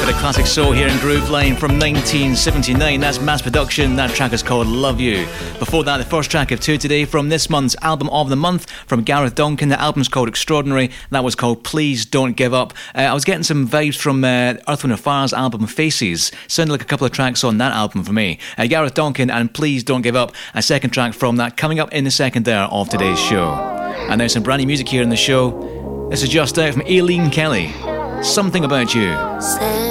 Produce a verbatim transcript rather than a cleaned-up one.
Classic soul here in Groove Line from nineteen seventy-nine. That's Mass Production. That track is called Love You. Before that, the first track of two today from this month's Album of the Month from Gareth Duncan. The album's called Extraordinary. That was called Please Don't Give Up. Uh, I was getting some vibes from uh, Earth, Wind and Fire's album Faces. Sounded like a couple of tracks on that album for me. Uh, Gareth Duncan and Please Don't Give Up. A second track from that coming up in the second hour of today's show. And there's some brand new music here in the show. This is just out from Aileen Kelly. Something About You. Say